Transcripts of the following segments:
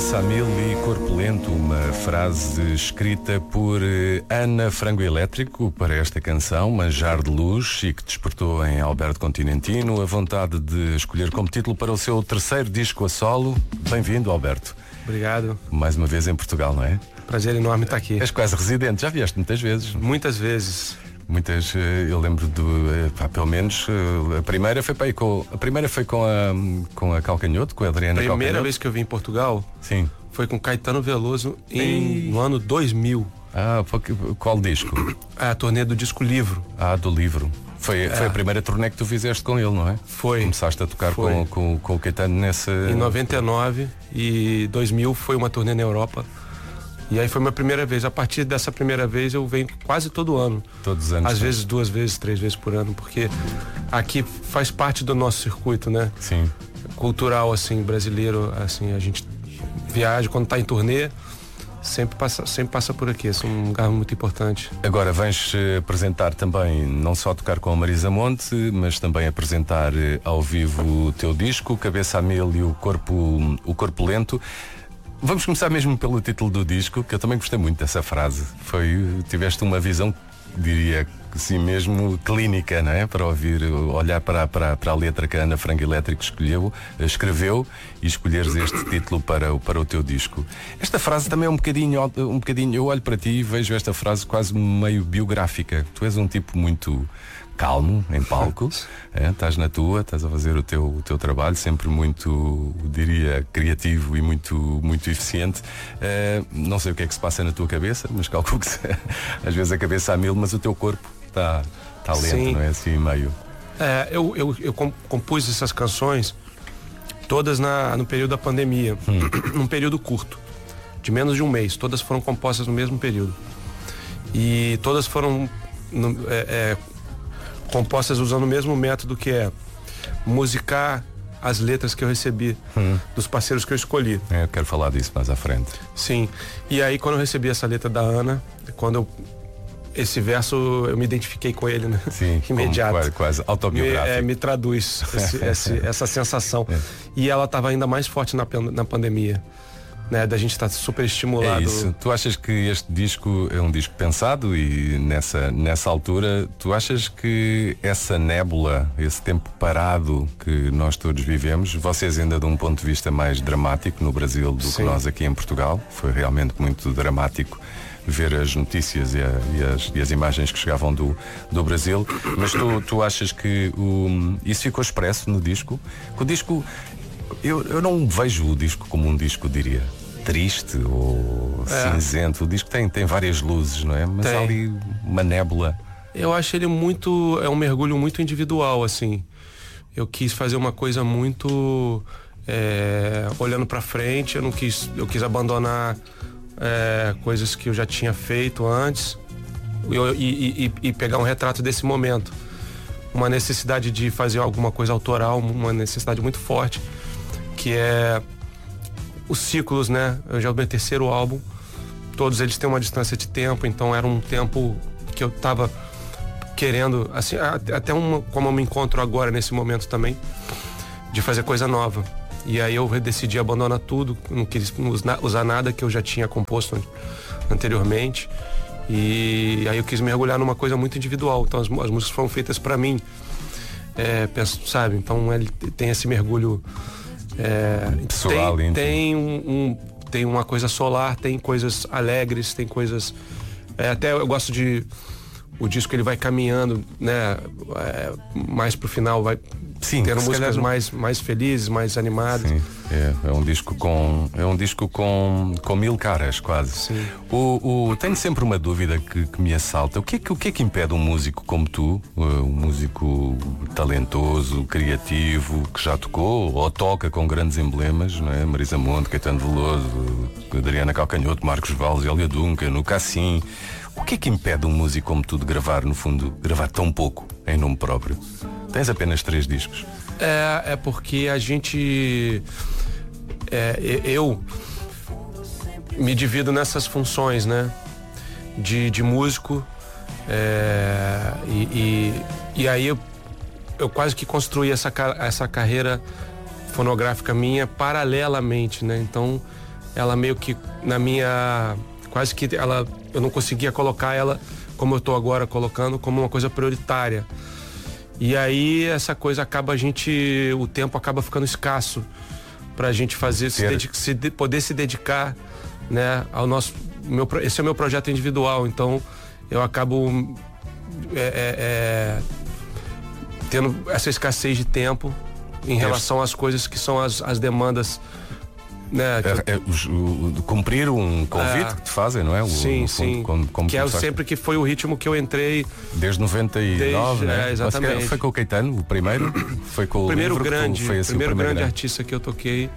Cabeça a mil e corpo lento, uma frase escrita por Ana Frango Elétrico para esta canção, Manjar de Luz, e que despertou em Alberto Continentino a vontade de escolher como título para o seu terceiro disco a solo. Bem-vindo, Alberto. Obrigado. Mais uma vez em Portugal, não é? Prazer enorme estar aqui. És quase residente, já vieste muitas vezes. Muitas vezes. Muitas, eu lembro pelo menos a primeira foi com a Calcanhoto, com a Adriana Calcanhoto. A primeira vez que eu vim em Portugal, sim, foi com Caetano Veloso no ano 2000. Qual disco? A turnê do disco Livro. Do Livro. Foi a primeira turnê que tu fizeste com ele, não é? Foi. Começaste a tocar com o Caetano nessa... Em 99 e 2000 foi uma turnê na Europa. E aí foi minha primeira vez. A partir dessa primeira vez eu venho quase todo ano. Todos os anos. Às vezes 2 vezes, 3 vezes por ano, porque aqui faz parte do nosso circuito, né? Sim. Cultural, assim, brasileiro, assim, a gente viaja quando tá em turnê, sempre passa por aqui. Esse é um lugar muito importante. Agora vens apresentar também, não só tocar com a Marisa Monte, mas também apresentar ao vivo o teu disco, Cabeça a Mil e o Corpo Lento. Vamos começar mesmo pelo título do disco, que eu também gostei muito dessa frase. Tiveste uma visão, diria assim mesmo, clínica, não é? Para olhar para a letra que a Ana Frango Elétrico escreveu e escolheres este título para o teu disco. Esta frase também é um bocadinho, eu olho para ti e vejo esta frase quase meio biográfica. Tu és um tipo muito calmo em palco, estás na tua, estás a fazer o teu trabalho, sempre muito, diria, criativo e muito eficiente. Não sei o que é que se passa na tua cabeça, mas calculo que às vezes a cabeça a mil, mas o teu corpo está lento. Sim. Não é assim meio? Eu compus essas canções todas no período da pandemia, num período curto, de menos de um mês. Todas foram compostas no mesmo período e todas foram compostas usando o mesmo método, que é musicar as letras que eu recebi dos parceiros que eu escolhi. Eu quero falar disso mais à frente. Sim. E aí quando eu recebi essa letra da Ana, esse verso eu me identifiquei com ele, né? Sim, imediato. Quase autobiográfico. Me traduz essa sensação. E ela estava ainda mais forte na pandemia, né? Da gente estar super estimulado. É isso. Tu achas que este disco é um disco pensado e nessa altura, tu achas que essa nébula, esse tempo parado que nós todos vivemos, vocês ainda de um ponto de vista mais dramático no Brasil do que nós aqui em Portugal, foi realmente muito dramático ver as notícias e as imagens que chegavam do Brasil, mas tu achas que isso ficou expresso no disco? O disco, eu não vejo o disco como um disco, diria, triste ou cinzento. O disco tem várias luzes, não é? Mas há ali uma nébula. Eu acho ele é um mergulho muito individual, assim. Eu quis fazer uma coisa muito olhando pra frente. Eu quis abandonar coisas que eu já tinha feito antes e pegar um retrato desse momento. Uma necessidade de fazer alguma coisa autoral, uma necessidade muito forte, que é os ciclos, né? Eu já é o meu terceiro álbum, todos eles têm uma distância de tempo, então era um tempo que eu tava querendo, assim, até como eu me encontro agora nesse momento também, de fazer coisa nova. E aí eu decidi abandonar tudo, não quis usar nada que eu já tinha composto anteriormente. E aí eu quis mergulhar numa coisa muito individual. Então as músicas foram feitas pra mim. Penso, sabe? Então ele tem esse mergulho pessoal, tem uma coisa solar, tem coisas alegres, tem coisas. Até eu gosto de. O disco ele vai caminhando, né? Mais pro final, vai tendo músicas mais felizes, mais animadas. Sim, é um disco com 1000 caras, quase. Sim. Tenho sempre uma dúvida que me assalta. O que é que impede um músico como tu, um músico talentoso, criativo, que já tocou ou toca com grandes emblemas, não é? Marisa Monte, Caetano Veloso, Adriana Calcanhoto, Marcos Valls, Hélia Duncan, no Cassim. O que é que impede um músico como tu de gravar, no fundo, gravar tão pouco em nome próprio? Tens apenas 3 discos. É porque a gente... eu me divido nessas funções, né? De músico. E aí eu quase que construí essa carreira fonográfica minha paralelamente, né? Então ela meio que na minha, quase que eu não conseguia colocar ela como eu tô agora colocando, como uma coisa prioritária. E aí essa coisa acaba o tempo acaba ficando escasso pra gente fazer, poder se dedicar, né, ao esse é o meu projeto individual, então eu acabo tendo essa escassez de tempo em relação às coisas que são as demandas, né? Cumprir um convite que te fazem, não é? Sim. Como que sempre que foi o ritmo que eu entrei. Desde 99, né? Exatamente. Foi com o Caetano, o primeiro? Foi com o primeiro grande artista que eu toquei,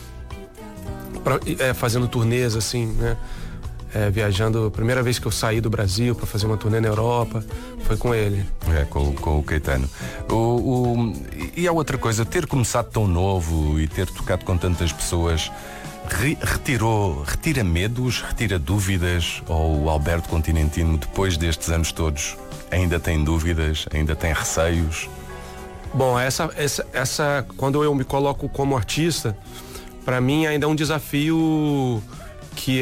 fazendo turnês, assim, né? Viajando, a primeira vez que eu saí do Brasil para fazer uma turnê na Europa, foi com ele. Com o Caetano. E há outra coisa, ter começado tão novo e ter tocado com tantas pessoas, retira medos, retira dúvidas? Ou o Alberto Continentino, depois destes anos todos, ainda tem dúvidas, ainda tem receios? Bom, essa quando eu me coloco como artista, para mim ainda é um desafio que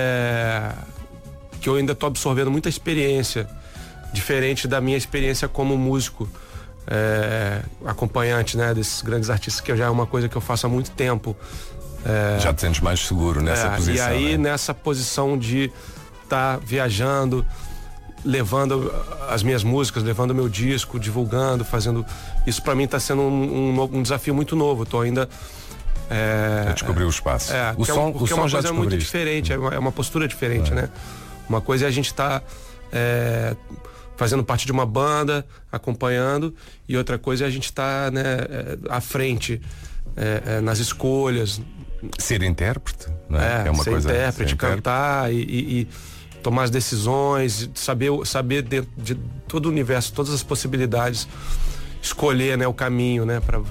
eu ainda tô absorvendo muita experiência, diferente da minha experiência como músico, acompanhante, né, desses grandes artistas, que já é uma coisa que eu faço há muito tempo. Já te sentes mais seguro nessa posição. E aí, né? nessa posição de estar viajando, levando as minhas músicas, levando o meu disco, divulgando, fazendo. Isso para mim tá sendo um desafio muito novo. Tô ainda descobrir o espaço. O som é uma coisa muito diferente, é uma postura diferente, né? Uma coisa é a gente estar fazendo parte de uma banda, acompanhando, e outra coisa é a gente estar, né, à frente, nas escolhas. Ser intérprete, não é? Ser intérprete, cantar e tomar as decisões, saber dentro de todo o universo, todas as possibilidades, escolher, né, o caminho, né, para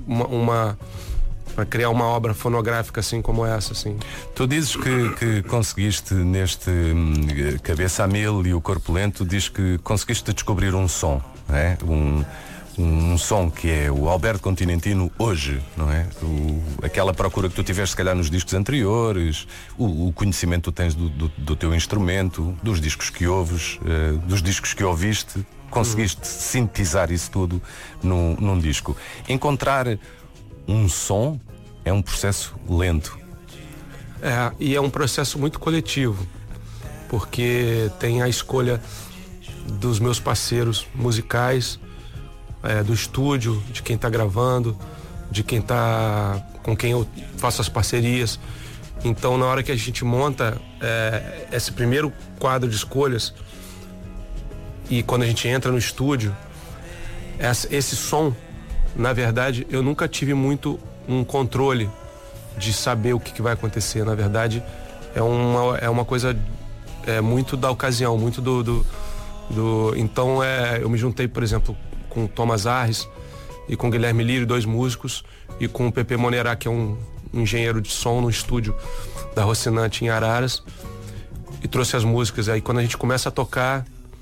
para criar uma obra fonográfica assim como essa, assim. Tu dizes que conseguiste neste Cabeça a Mil e o Corpo Lento, diz que conseguiste descobrir um som, não é? Um som que é o Alberto Continentino hoje, não é? Aquela procura que tu tiveste se calhar nos discos anteriores, o conhecimento que tu tens do teu instrumento, dos discos que ouves, dos discos que ouviste, conseguiste sintetizar isso tudo num disco. Encontrar um som é um processo lento. E é um processo muito coletivo, porque tem a escolha dos meus parceiros musicais, do estúdio, de quem tá gravando, de quem tá com quem eu faço as parcerias. Então, na hora que a gente monta esse primeiro quadro de escolhas, e quando a gente entra no estúdio, esse som, na verdade, eu nunca tive muito um controle de saber o que vai acontecer. Na verdade, é uma coisa muito da ocasião, muito do então eu me juntei, por exemplo, com o Thomas Arres e com o Guilherme Lírio, 2 músicos, e com o Pepe Monerá, que é um engenheiro de som no estúdio da Rocinante em Araras, e trouxe as músicas. Aí quando a gente começa a tocar,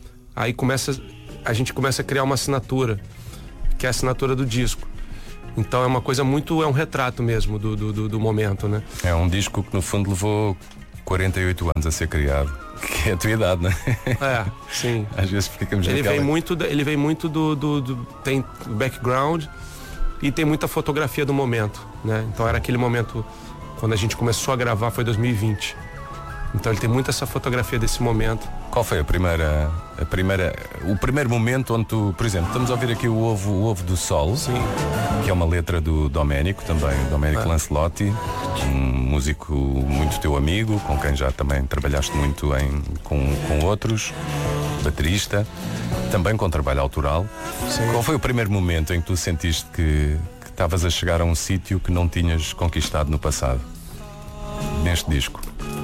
a gente começa a criar uma assinatura, que é a assinatura do disco. Então é uma coisa é um retrato mesmo do momento, né? É um disco que no fundo levou 48 anos a ser criado, que é a tua idade, né? Sim. Às vezes ficamos ele vem muito tem background e tem muita fotografia do momento, né? Então era aquele momento, quando a gente começou a gravar, foi 2020. Então ele tem muito essa fotografia desse momento. Qual foi o primeiro momento onde tu, por exemplo, estamos a ouvir aqui o Ovo do Sol. Sim. Que é uma letra do Domenico também, Domenico Lancelotti, um músico muito teu amigo, com quem já também trabalhaste muito com outros, baterista, também com trabalho autoral. Sim. Qual foi o primeiro momento em que tu sentiste que estavas a chegar a um sítio que não tinhas conquistado no passado, neste disco?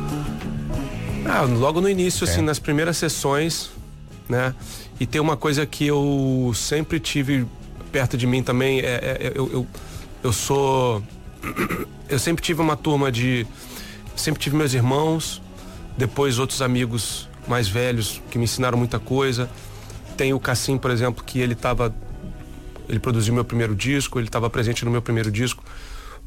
Logo no início, assim, nas primeiras sessões, né? E tem uma coisa que eu sempre tive perto de mim também, eu sempre tive uma turma sempre tive meus irmãos, depois outros amigos mais velhos que me ensinaram muita coisa. Tem o Cassim, por exemplo, que ele produziu meu primeiro disco, ele estava presente no meu primeiro disco,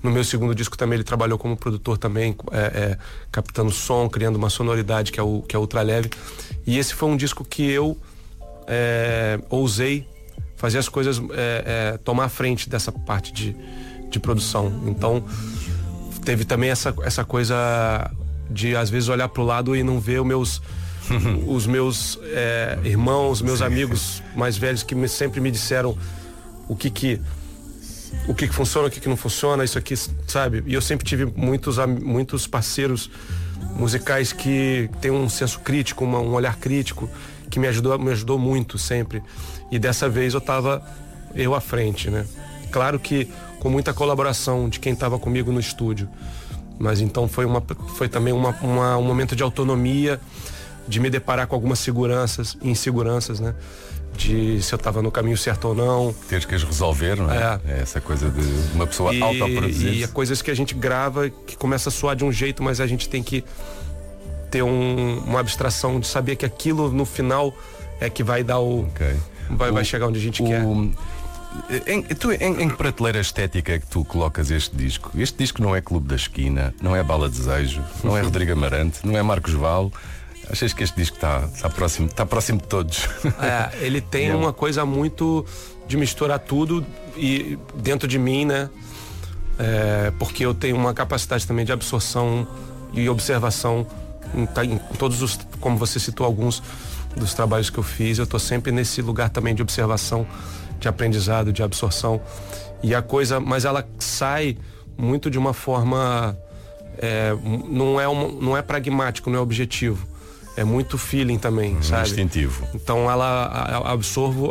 No meu segundo disco também ele trabalhou como produtor também, captando som, criando uma sonoridade que é ultra leve. E esse foi um disco que eu ousei fazer as coisas, tomar a frente dessa parte de produção. Então teve também essa coisa de às vezes olhar pro lado e não ver os meus irmãos, meus amigos mais velhos que sempre me disseram o que funciona, o que não funciona, isso aqui, sabe? E eu sempre tive muitos parceiros musicais que têm um senso crítico, um olhar crítico, que me ajudou muito sempre. E dessa vez eu à frente, né? Claro que com muita colaboração de quem estava comigo no estúdio. Mas então foi também um momento de autonomia, de me deparar com algumas inseguranças, né? De se eu estava no caminho certo ou não. Teres que as resolver, não é? É essa coisa de uma pessoa autoproduzir. E coisas que a gente grava que começa a soar de um jeito, mas a gente tem que ter uma abstração de saber que aquilo no final é que vai dar vai chegar onde a gente quer. Em que prateleira estética é que tu colocas este disco? Este disco não é Clube da Esquina, não é Bala Desejo, não é Rodrigo Amarante, não é Marcos Val. Achas que este disco está próximo de todos? Ele tem uma coisa muito de misturar tudo e dentro de mim, né? Porque eu tenho uma capacidade também de absorção e observação em todos como você citou alguns dos trabalhos que eu fiz, eu tô sempre nesse lugar também de observação, de aprendizado, de absorção. E mas ela sai muito de uma forma, não é pragmático, não é objetivo. É muito feeling também, sabe? Instintivo. Então ela absorvo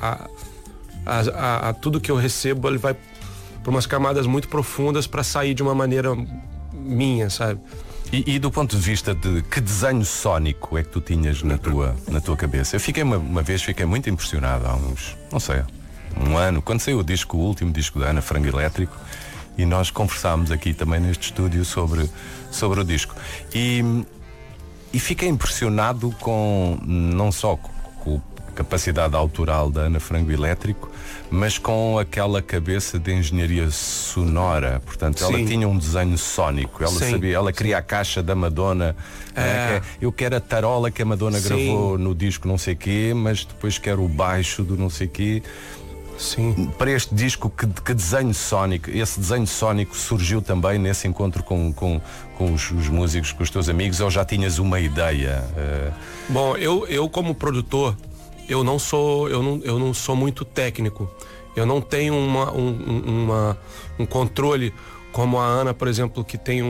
tudo que eu recebo, ele vai para umas camadas muito profundas para sair de uma maneira minha, sabe? E do ponto de vista de que desenho sónico é que tu tinhas na tua cabeça? Eu fiquei uma vez muito impressionado há um ano, quando saiu o último disco da Ana Frango Elétrico, e nós conversámos aqui também neste estúdio sobre o disco. E fiquei impressionado não só com a capacidade autoral da Ana Frango Elétrico, mas com aquela cabeça de engenharia sonora. Portanto, ela tinha um desenho sónico. Ela sabia, ela queria a caixa da Madonna. Eu quero a tarola que a Madonna gravou no disco não sei quê, mas depois quero o baixo do não sei quê. Sim. Para este disco, que desenho sónico, esse desenho sónico surgiu também nesse encontro com os músicos, com os teus amigos, ou já tinhas uma ideia? Bom, eu como produtor, eu não sou muito técnico. Eu não tenho um controle como a Ana, por exemplo, que tem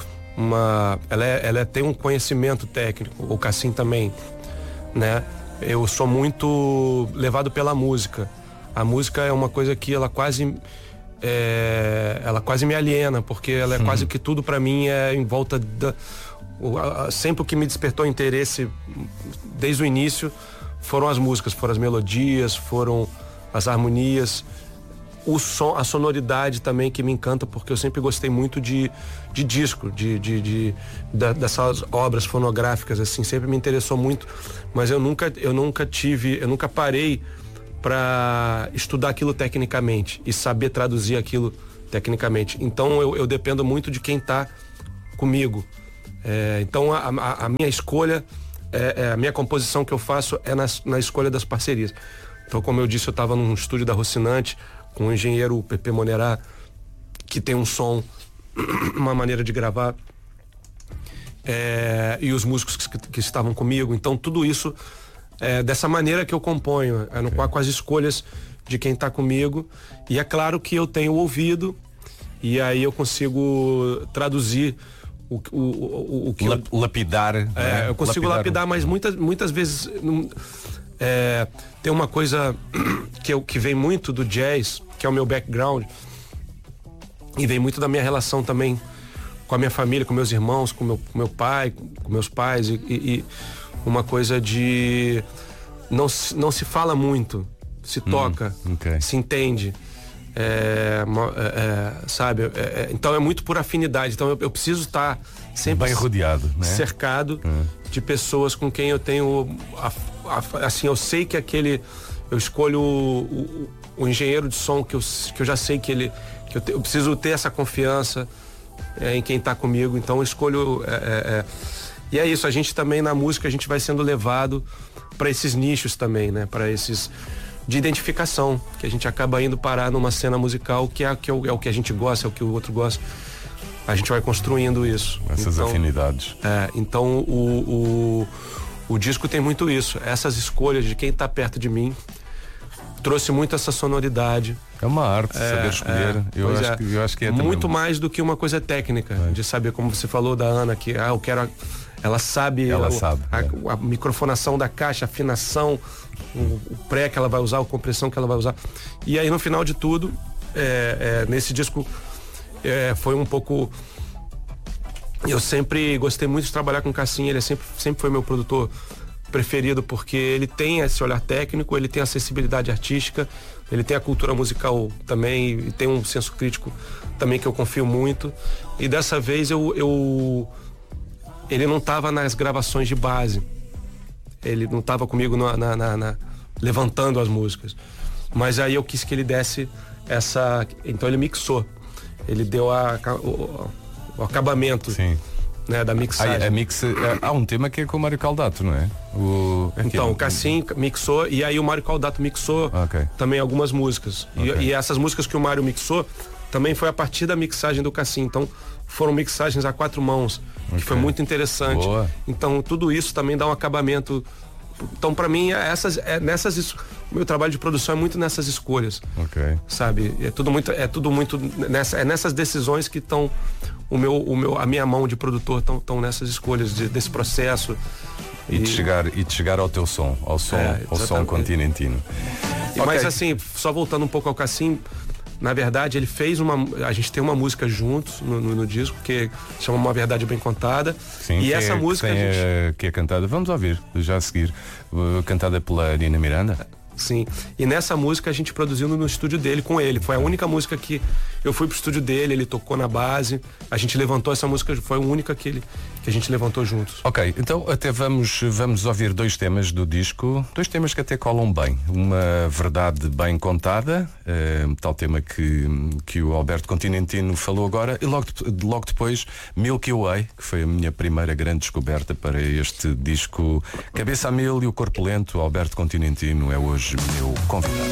ela tem um conhecimento técnico, o Cassim também, né? Eu sou muito levado pela música. A música é uma coisa que ela quase me aliena, porque ela é quase que tudo pra mim é em volta sempre o que me despertou interesse desde o início foram as músicas, foram as melodias, foram as harmonias, o som, a sonoridade também que me encanta, porque eu sempre gostei muito de disco, dessas obras fonográficas, assim, sempre me interessou muito, mas eu nunca parei para estudar aquilo tecnicamente e saber traduzir aquilo tecnicamente. Então eu dependo muito de quem está comigo. Então a minha escolha, a minha composição que eu faço é na escolha das parcerias. Então, como eu disse, eu estava num estúdio da Rocinante com o engenheiro Pepe Monerá, que tem um som, uma maneira de gravar, e os músicos que estavam comigo. Então tudo isso dessa maneira que eu componho, com as escolhas de quem está comigo. E é claro que eu tenho o ouvido, e aí eu consigo traduzir o que lapidar. Eu consigo lapidar, mas muitas vezes tem uma coisa que vem muito do jazz, que é o meu background, e vem muito da minha relação também com a minha família, com meus irmãos, com meu pai, com meus pais, e uma coisa de não se fala muito, se toca, se entende, sabe? Então é muito por afinidade. Então eu preciso estar sempre bem rodeado, né? Cercado de pessoas com quem eu tenho assim, eu sei que eu escolho o engenheiro de som que eu já sei que que eu preciso ter essa confiança em quem está comigo, então eu escolho e é isso, a gente também na música a gente vai sendo levado para esses nichos também, né, para esses de identificação, que a gente acaba indo parar numa cena musical que é o que a gente gosta, é o que o outro gosta, a gente vai construindo isso. Essas afinidades. Então o disco tem muito isso, essas escolhas de quem está perto de mim, trouxe muito essa sonoridade. É uma arte saber escolher. Eu acho que é muito também mais do que uma coisa técnica, de saber, como você falou da Ana, que eu quero. Ela sabe, a microfonação da caixa, a afinação, o pré que ela vai usar, a compressão que ela vai usar. E aí no final de tudo, nesse disco foi um pouco. Eu sempre gostei muito de trabalhar com o Cassim, ele sempre foi meu produtor preferido, porque ele tem esse olhar técnico, ele tem a sensibilidade artística, ele tem a cultura musical também, e tem um senso crítico também que eu confio muito. E dessa vez ele não estava nas gravações de base, ele não estava comigo levantando as músicas, mas aí eu quis que ele desse então ele mixou, ele deu o acabamento. Sim. Né, da mixagem. Há um tema que é com o Mário Caldato, não é? Então, o Cassim mixou e aí o Mário Caldato mixou também algumas músicas. E essas músicas que o Mário mixou também foi a partir da mixagem do Cassim. Então, foram mixagens a 4 mãos, que foi muito interessante. Boa. Então, tudo isso também dá um acabamento. Então, para mim, o meu trabalho de produção é muito nessas escolhas. Sabe? É tudo muito nessas decisões que estão a minha mão de produtor estão nessas escolhas desse processo. E de chegar ao teu som, ao som continentino. Mas assim, só voltando um pouco ao Cassim, na verdade ele fez a gente tem uma música juntos no disco que chama Uma Verdade Bem Contada. Sim, e essa música que é cantada, vamos ouvir já a seguir, cantada pela Nina Miranda. Sim, e nessa música a gente produziu no estúdio dele com ele, foi a única música que eu fui pro estúdio dele, ele tocou na base, a gente levantou essa música, foi a única que a gente levantou juntos. Ok, então até vamos ouvir 2 temas do disco, 2 temas que até colam bem, Uma Verdade Bem Contada, tal tema que o Alberto Continentino falou agora, e logo depois Milky Way, que foi a minha primeira grande descoberta para este disco Cabeça a Mil e o Corpo Lento. Alberto Continentino é hoje meu convidado.